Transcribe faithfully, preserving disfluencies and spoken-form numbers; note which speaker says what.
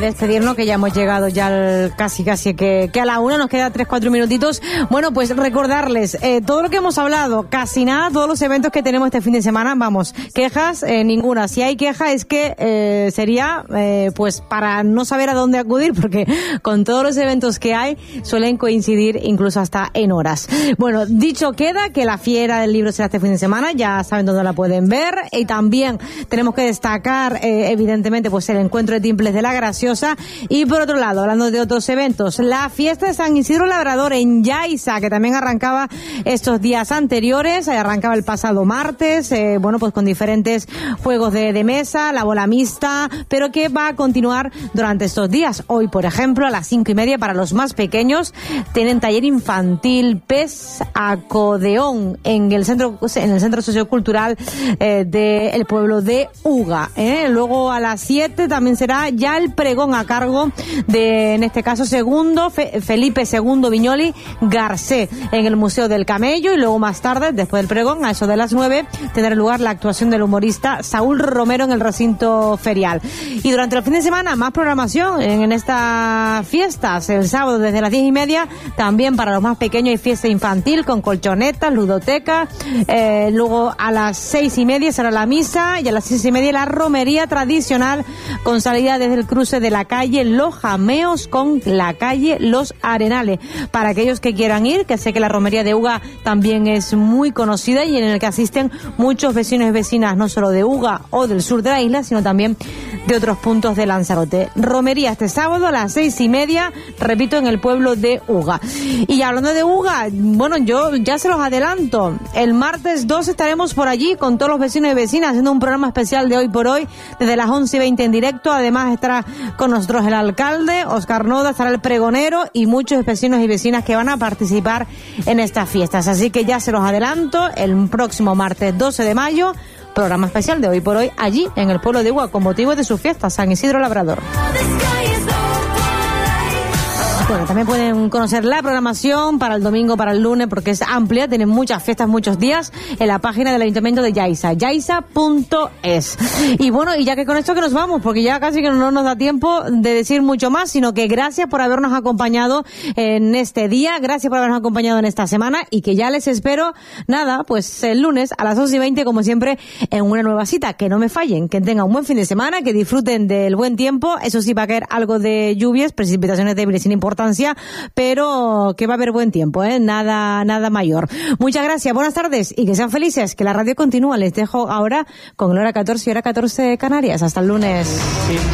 Speaker 1: de despedirnos, que ya hemos llegado ya al, casi casi que, que a la una, nos queda tres, cuatro minutitos. Bueno, pues recordarles eh, todo lo que hemos hablado, casi nada, todos los eventos que tenemos este fin de semana, vamos, quejas, eh, ninguna. Si hay queja es que eh, sería eh, pues para no saber a dónde acudir, porque con todos los eventos que hay suelen coincidir incluso hasta en horas. Bueno, dicho queda que la Fiera del Libro será este fin de semana, ya saben dónde la pueden ver, y también tenemos que destacar eh, evidentemente pues el encuentro de timples de la Graciosa, y por otro lado, hablando de otros eventos, la fiesta de San Isidro Labrador en Yaiza, que también arrancaba estos días anteriores, arrancaba el pasado martes, eh, bueno, pues con diferentes juegos de, de mesa, la bola mixta, pero que va a continuar durante estos días. Hoy, por ejemplo, a las cinco y media, para los más pequeños, tienen taller infantil pez acordeón en el centro, en el centro sociocultural eh, del pueblo de Uga. ¿eh? Luego a las siete también será ya el pregón a cargo de, en este caso, segundo Fe, Felipe segundo Viñoli Garcé en el Museo del Camello, y luego más tarde, después del pregón, a eso de las nueve, tendrá lugar la actuación del humorista Saúl Romero en el recinto ferial. Y durante el fin de semana, más programación en, en estas fiestas. El sábado desde las diez y media, también para los más pequeños hay fiesta infantil con colchonetas, ludoteca. Eh, luego a las seis y media será la misa, y a las seis y media la romería tradicional con salida desde el cruce de la calle Los Jameos con la calle Los Arenales. Para aquellos que quieran ir, que sé que la romería de Uga también es muy conocida y en el que asisten muchos vecinos y vecinas, no solo de Uga o del sur de la isla, sino también de otros puntos de Lanzarote. Romería este sábado a las seis y media, repito, en el pueblo de Uga. Y hablando de Uga, bueno, yo ya se los adelanto, el martes dos estaremos por allí con todos los vecinos y vecinas haciendo un programa especial de Hoy por Hoy desde las once y veinte en directo. Además estará con nosotros el alcalde Óscar Noda, estará el pregonero y muchos vecinos y vecinas que van a participar en estas fiestas. Así que ya se los adelanto, el próximo martes doce de mayo, programa especial de Hoy por Hoy allí en el pueblo de Uga con motivo de su fiesta, San Isidro Labrador. Bueno, también pueden conocer la programación para el domingo, para el lunes, porque es amplia, tienen muchas fiestas, muchos días, en la página del Ayuntamiento de Yaiza, yaiza punto es. Y bueno, y ya que con esto que nos vamos, porque ya casi que no nos da tiempo de decir mucho más, sino que gracias por habernos acompañado en este día, gracias por habernos acompañado en esta semana, y que ya les espero, nada, pues el lunes a las once y veinte, como siempre, en una nueva cita. Que no me fallen, que tengan un buen fin de semana, que disfruten del buen tiempo. Eso sí, va a caer algo de lluvias, precipitaciones débiles sin importancia, pero que va a haber buen tiempo, ¿eh? Nada, nada mayor. Muchas gracias, buenas tardes y que sean felices, que la radio continúa. Les dejo ahora con la hora catorce y hora catorce Canarias. Hasta el lunes. Sí.